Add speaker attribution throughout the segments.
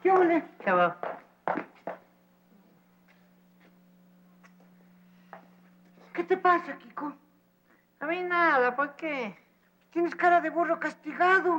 Speaker 1: ¿Qué ole?
Speaker 2: ¿Qué va?
Speaker 1: ¿Qué te pasa, Kiko?
Speaker 2: A mí nada, ¿por qué?
Speaker 1: Tienes cara de burro castigado.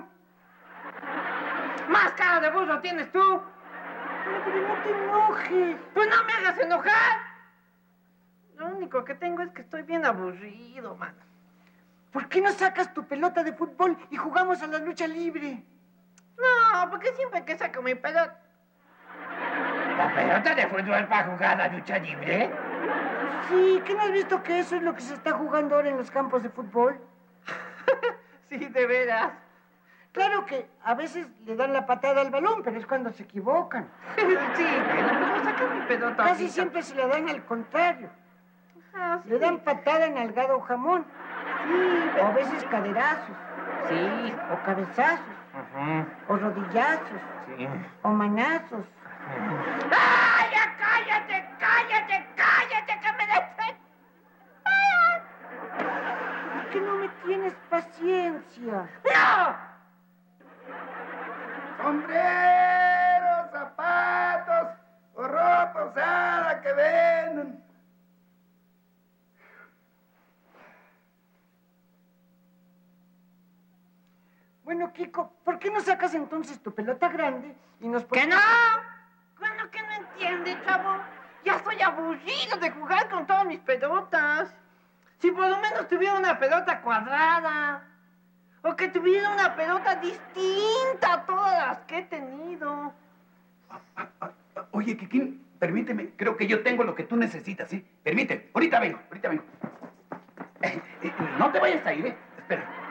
Speaker 2: ¡Más cara de burro tienes tú!
Speaker 1: Pero no te enojes.
Speaker 2: ¡Pues no me hagas enojar! Lo único que tengo es que estoy bien aburrido, mano.
Speaker 1: ¿Por qué no sacas tu pelota de fútbol y jugamos a la lucha libre?
Speaker 2: No, porque siempre que saco mi pelota...
Speaker 3: ¿La pelota de fútbol para jugar a la lucha libre?
Speaker 1: Sí, ¿qué no has visto que eso es lo que se está jugando ahora en los campos de fútbol?
Speaker 2: Sí, de veras.
Speaker 1: Claro que a veces le dan la patada al balón, pero es cuando se equivocan.
Speaker 2: Sí, pero saca mi pelota.
Speaker 1: Casi
Speaker 2: ahorita.
Speaker 1: siempre se la dan al contrario.
Speaker 2: Ah, sí.
Speaker 1: Le dan patada en algado o jamón.
Speaker 2: Sí,
Speaker 1: O a veces caderazos.
Speaker 2: sí.
Speaker 1: O cabezazos.
Speaker 3: Ajá,
Speaker 1: O rodillazos.
Speaker 3: sí.
Speaker 1: O manazos.
Speaker 2: ¡Ay, ya cállate, cállate, cállate, que me des...
Speaker 1: ¿Por qué no me tienes paciencia?
Speaker 2: ¡No!
Speaker 4: Sombreros, zapatos o ropa usada que venden.
Speaker 1: Bueno, Kiko, ¿por qué no sacas entonces tu pelota grande y nos
Speaker 2: ¿Que
Speaker 1: ponemos...
Speaker 2: no? Bueno, que no entiende, chavo. Ya estoy aburrido de jugar con todas mis pelotas. Si por lo menos tuviera una pelota cuadrada. O que tuviera una pelota distinta a todas las que he tenido.
Speaker 4: Oye, Kikín, permíteme, creo que yo tengo lo que tú necesitas, ¿sí? Permíteme, ahorita vengo, ahorita vengo. No te vayas a ir, ¿eh? Espera.